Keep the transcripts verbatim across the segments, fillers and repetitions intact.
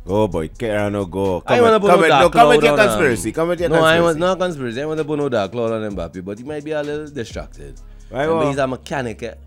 Go boy, Kerano, go. I want to put come no with, dark no, come cloud with your on conspiracy. him. Come with your no, conspiracy. I want not conspiracy. I want to put no dark cloud on Mbappe, but he might be a little distracted. Right, Remember, well. he's a mechanic. Eh?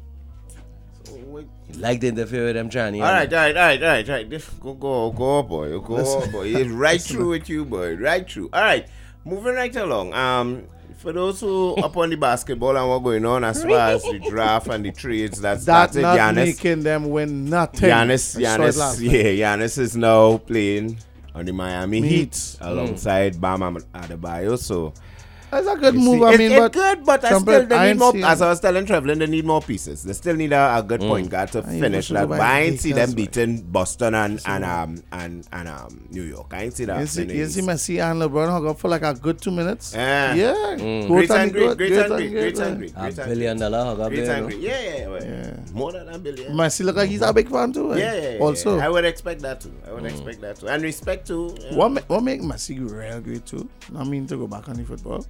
He like to interfere with them Chinese. All right, all right, all right, all right, all right. This, go, go, go, boy, go, boy. It's right through with you, boy, right through. All right, moving right along. Um, for those who up on the basketball and what going on as far as the draft and the trades that That's started, not Giannis, making them win nothing. Giannis, I saw it last Giannis, night. yeah, Giannis is now playing on the Miami Heat, Heat. alongside Bam Adebayo. So That's a good you move. see, I it's, mean, it's but good, but I Trumpet, still they I need ain't more. seen- As I was telling Traveling, they need more pieces. They still need a, a good point guard to I finish even that. forgot But about I ain't Lakers, see them right? beating Boston and and um and and um New York. I ain't see that. you see, in the you see East. Messi and LeBron hug up for like a good two minutes. Yeah. Yeah. Great Goat and and great, goat, great goat and great, and great goat. and great, A great and billion great. dollar hug up Great there. and No? great. Yeah, yeah, well, Yeah. more than a billion. Messi look like he's a big fan too. eh? Yeah, yeah, yeah, Also, yeah. I would expect that too. I would expect that too. And respect to uh, what ma- what make Messi real great too? I mean to go back on the football.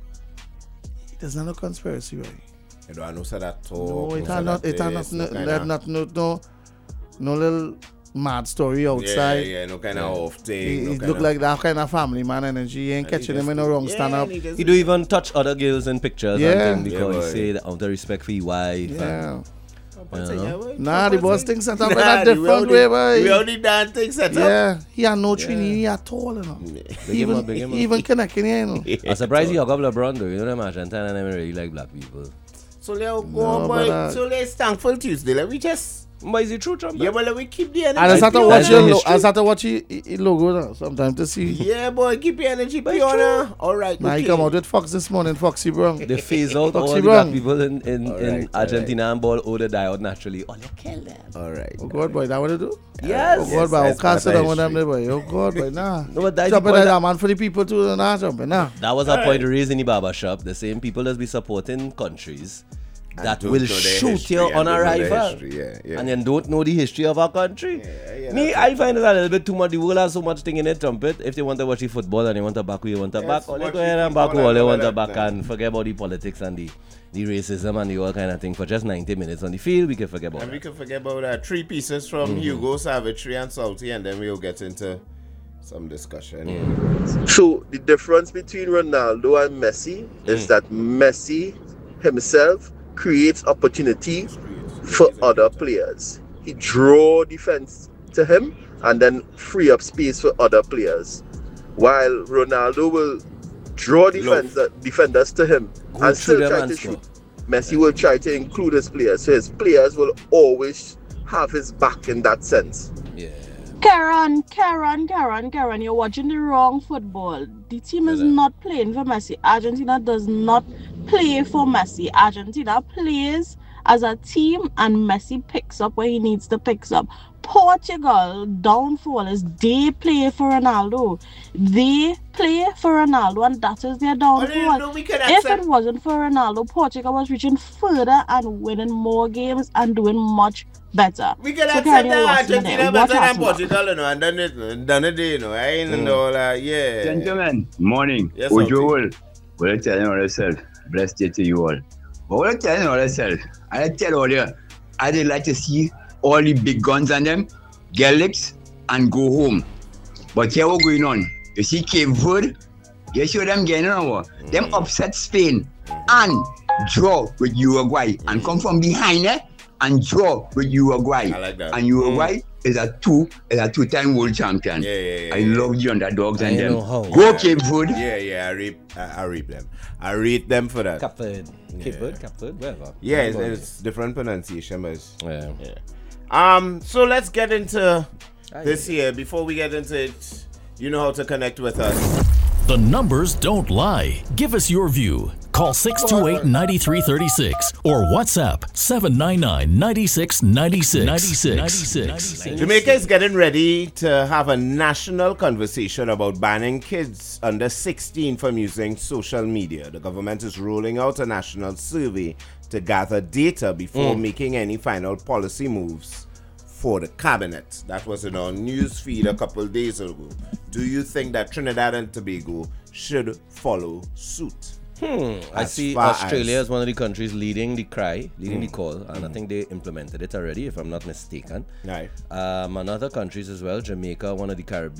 There's not no conspiracy, right? you know, I know say that talk. No, it say are not. that It are this, not. No, no let kinda- not no no no little mad story Yeah, outside. yeah, no kind of off thing. He, no he kinda- look like that kind of family man energy. He ain't and he catching just- him in the wrong yeah, stand up. and he just- He do even touch other girls in pictures Yeah. and things because Yeah, he boy. say that out of respect for his wife. and- Yeah. But say, You know? yeah, boy, Nah, the but boss say- thing set up in Nah, a the different only- way, boy. We only damn thing set up. Yeah, he had no Trini at all, you know. Big him Even up, big him up. even connecting here, you know. I'm surprised he hug up LeBron though. You know them Argentina and them really like black people. So let's go, No, boy. but, uh, so let's thankful Tuesday. Let me just. But is it true, Trump? Yeah, but let me keep the energy. I just have to pure watch That's now. your the lo- I history. just have to watch your, your logo now sometime to see. Yeah, boy, keep your energy But pure it's now. All right. Now okay. he come out with Fox this morning, Foxy Brown. They phase out all Foxy the black Brown. people in, in, All in right, all Argentina and ball all they die out naturally. Oh, they kill them. All right. Oh God, boy, that what they do? Yes. Oh God, boy, I'll that's cast it part of on with them, history. there, boy. Oh God, boy, nah. No, but that's the Jumping point like that- that, man, for the people too, nah, jumping, nah. That was a point raised in the barber shop. The same people that be supporting countries And that don't will know their shoot history you and on don't know their arrival. history, yeah, yeah. And then don't know the history of our country. Yeah, yeah, Me, that's I find it a little bit too much. The world has so much thing in it, Trumpet. If they want to watch the football and they want to back who you want to Yes, back, or they watch go the ahead and back football who and they all want to that back thing. and forget about the politics and the, the racism and the all kind of thing. For just ninety minutes on the field, we can forget about And we it. can forget about uh, three pieces from Mm-hmm. Hugo Savitri and Salty, and then we'll get into some discussion. So the difference between Ronaldo and Messi is that Messi himself creates opportunity for other players. He draw defense to him and then free up space for other players. While Ronaldo will draw defense, uh, defenders to him Go and through still them try and to score. shoot. Messi will try to include his players, so his players will always have his back in that sense. Yeah. Karen, Karen, Karen, Karen, you're watching the wrong football. The team is not playing for Messi. Argentina does not play for Messi. Argentina plays as a team and Messi picks up where he needs to pick up. Portugal downfall is they play for Ronaldo. They play for Ronaldo and that is their Oh, no, downfall. no, we can If accept. it wasn't for Ronaldo, Portugal was reaching further and winning more games and doing much better. We can So accept Karen, you that lost me Argentina there. better Watch than Arsenal. Portugal, you know, and done it, and done it, you know. I ain't Mm. know, like, yeah. Gentlemen, morning. Yes, Usual. Well, I tell you all yourself. Blessed day to you all. But what I tell you all yourself, I tell all you, I would like to see all the big guns on them, get licks, and go home. But here what's going on? You see Cape Verde, you see what them getting over. Them upset Spain and draw with Uruguay and come from behind eh, and draw with Uruguay. I like that. And Uruguay is a two is a two-time world champion. Yeah, yeah, yeah, I yeah. love the underdogs I and them. know how. Go Cape Verde. Yeah, yeah, I reap, I, I reap them. I rate them for that. Captain. Yeah. Cape Verde, Captain, whatever. Yeah, it's, it's different pronunciation, but it's- Yeah. yeah. Um, so let's get into Aye. this here. Before we get into it, you know how to connect with us. The numbers don't lie. Give us your view. Call six two eight, nine three three six or WhatsApp seven nine nine, nine six nine six. ninety-six. Jamaica is getting ready to have a national conversation about banning kids under sixteen from using social media. The government is rolling out a national survey to gather data before making any final policy moves for the cabinet. That was in our news feed a couple days ago. Do you think that Trinidad and Tobago should follow suit? Hmm. I As see far Australia as- is one of the countries leading the cry, leading the call, and I think they implemented it already, if I'm not mistaken. Right. Um, and other countries as well, Jamaica, one of the Caribbean